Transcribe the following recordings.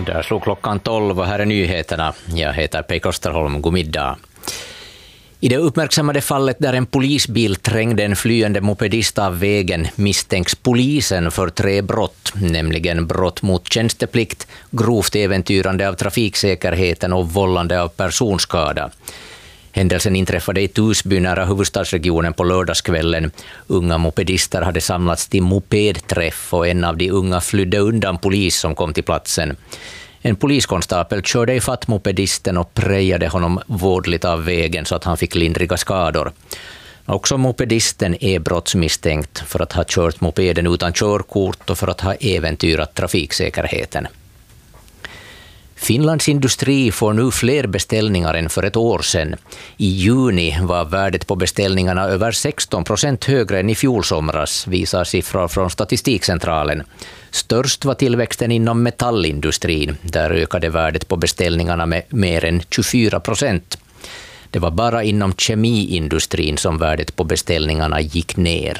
Där slog klockan 12 och här är nyheterna. Jag heter Pekka Österholm. God middag. I det uppmärksammade fallet där en polisbil trängde en flyende mopedist av vägen misstänks polisen för 3 brott, nämligen brott mot tjänsteplikt, grovt äventyrande av trafiksäkerheten och vållande av personskada. Händelsen inträffade i Tusby nära huvudstadsregionen på lördagskvällen. Unga mopedister hade samlats till mopedträff och en av de unga flydde undan polis som kom till platsen. En poliskonstapel körde i fatt mopedisten och prejade honom vårdligt av vägen så att han fick lindriga skador. Också mopedisten är brottsmisstänkt för att ha kört mopeden utan körkort och för att ha äventyrat trafiksäkerheten. Finlands industri får nu fler beställningar än för ett år sedan. I juni var värdet på beställningarna över 16% högre än i fjol somras, visar siffror från Statistikcentralen. Störst var tillväxten inom metallindustrin. Där ökade värdet på beställningarna med mer än 24%. Det var bara inom kemiindustrin som värdet på beställningarna gick ner.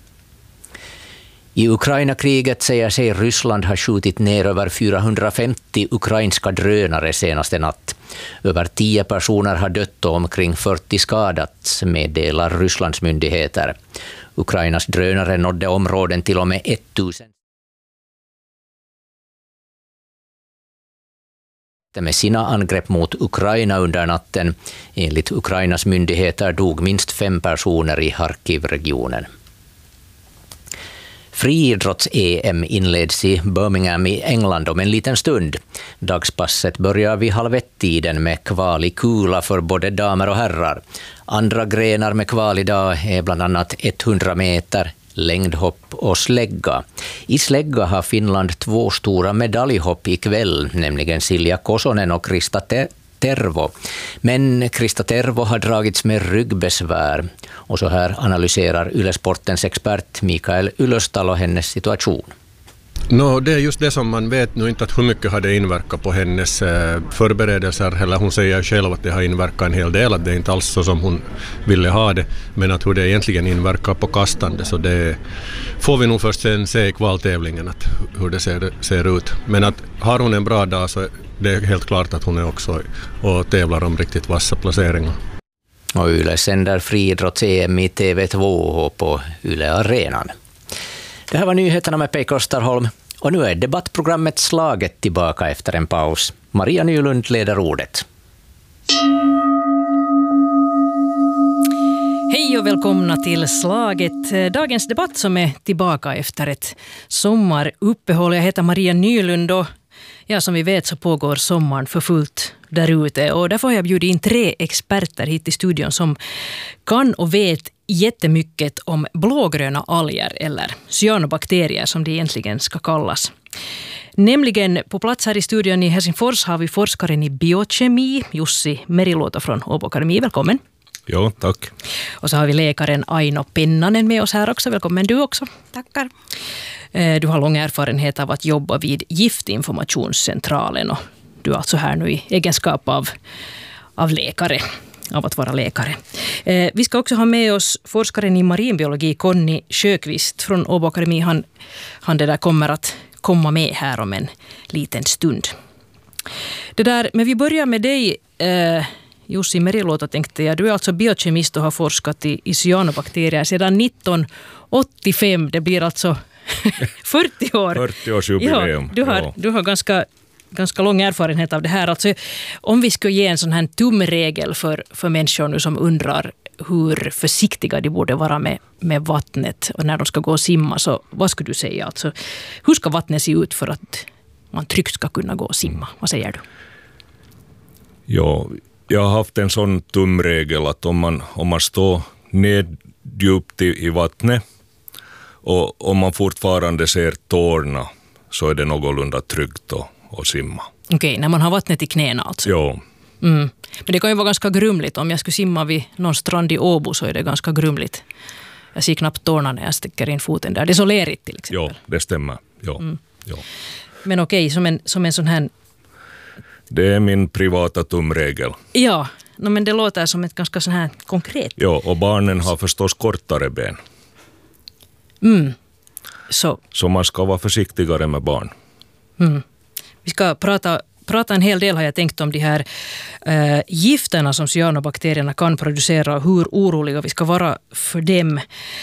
I Ukraina-kriget säger sig Ryssland ha skjutit ner över 450 ukrainska drönare senaste natt. Över 10 personer har dött och omkring 40 skadats, meddelar Rysslands myndigheter. Ukrainas drönare nådde områden till och med 1000. Med sina angrepp mot Ukraina under natten. Enligt Ukrainas myndigheter dog minst 5 personer i Kharkiv-regionen. Friidrotts-EM inleds i Birmingham i England om en liten stund. Dagspasset börjar vid 12:30 med kval i kula för både damer och herrar. Andra grenar med kval idag är bland annat 100 meter, längdhopp och slägga. I slägga har Finland 2 stora medaljhopp ikväll, nämligen Silja Kosonen och Krista Tervo. Men Krista Tervo har dragits med ryggbesvär. Och så här analyserar Yle-sportens expert Mikael Ylöstalo hennes situation. Det är just det som man vet nu inte, att hur mycket har det inverkat på hennes förberedelser. Eller hon säger själv att det har inverkat en hel del, att det är inte alls så som hon ville ha det. Men att hur det egentligen inverkar på kastande, så det får vi nog först sen se i kvaltävlingen att hur det ser ut. Men att har hon en bra dag så är det helt klart att hon är också och tävlar om riktigt vassa placeringar. Och Yle sänder friidrotts-EM i TV2 på Yle Arenan. Det här var nyheterna med Pekka Österholm. Och nu är debattprogrammet Slaget tillbaka efter en paus. Maria Nylund leder ordet. Hej och välkomna till Slaget. Dagens debatt som är tillbaka efter ett sommaruppehåll. Jag heter Maria Nylund och som vi vet så pågår sommaren för fullt där ute. Och därför har jag bjudit in 3 experter hit i studion som kan och vet jättemycket om blågröna alger eller cyanobakterier som det egentligen ska kallas. Nämligen på plats här i studion i Helsingfors har vi forskaren i biokemi, Jussi Meriluoto från Åbo Akademi. Välkommen. Ja, tack. Och så har vi läkaren Aino Pennanen med oss här också. Välkommen du också. Tackar. Du har lång erfarenhet av att jobba vid Giftinformationscentralen och du är alltså här nu i egenskap av läkare, av att vara läkare. Vi ska också ha med oss forskaren i marinbiologi Conny Sjöqvist från Åbo Akademi. Han det där kommer att komma med här om en liten stund. Men vi börjar med dig, Jussi Meriluoto, tänkte jag. Du är alltså biokemist och har forskat i cyanobakterier sedan 1985. Det blir alltså 40 år. 40-årsjubileum. Ja, du har ganska lång erfarenhet av det här. Alltså, om vi skulle ge en sån här tumregel för människor nu som undrar hur försiktiga de borde vara med vattnet och när de ska gå och simma, så vad skulle du säga? Alltså, hur ska vattnet se ut för att man tryggt ska kunna gå och simma? Vad säger du? Ja, jag har haft en sån tumregel att om man står neddjupt i vattnet och om man fortfarande ser tårna, så är det någorlunda tryggt att simma. Okej, när man har vattnet i knäna alltså? Ja. Mm. Men det kan ju vara ganska grumligt. Om jag skulle simma vid någon strand i Åbo så är det ganska grumligt. Jag ser knappt tårna när jag sticker in foten där. Det är så lerigt till exempel. Ja, det stämmer. Ja. Mm. Ja. Men okej, som en sån här... Det är min privata tumregel. Ja, men det låter som ett ganska sån här konkret. Ja, och barnen har förstås kortare ben. Mm. Så man ska vara försiktigare med barn. Mm. Vi ska prata en hel del, har jag tänkt, om de här gifterna som cyanobakterierna kan producera och hur oroliga vi ska vara för dem.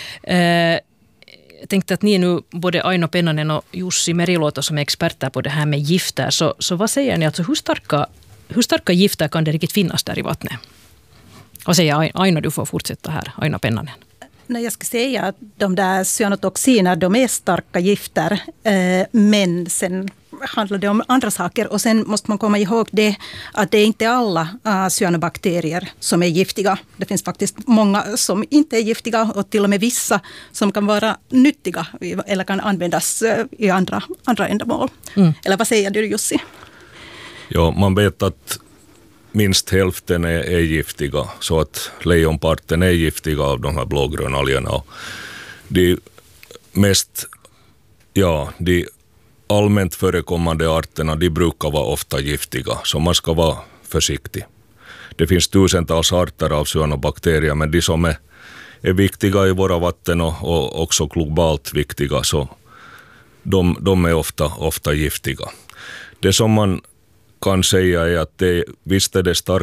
Jag tänkte att ni nu, både Aino Pennanen och Jussi Meriluoto, som är experter på det här med gifter, så vad säger ni? Alltså, hur starka gifter kan det riktigt finnas där i vattnet? Vad säger Aino? Du får fortsätta här. Aino Pennanen. Nej, jag ska säga att de där cyanotoxiner, de är starka gifter, men sen handlar det om andra saker. Och sen måste man komma ihåg det att det är inte alla cyanobakterier som är giftiga. Det finns faktiskt många som inte är giftiga och till och med vissa som kan vara nyttiga eller kan användas i andra ändamål. Eller vad säger du, Jussi? Ja, man vet att minst hälften är giftiga, så att lejonparten är giftiga av de här blågröna algerna. De mest, de allmänt förekommande arterna, de brukar vara ofta giftiga, så man ska vara försiktig. Det finns tusentals arter av cyanobakterier, men de som är viktiga i våra vatten och också globalt viktiga, så de är ofta giftiga. Det som man kan säga är att visst är det starkt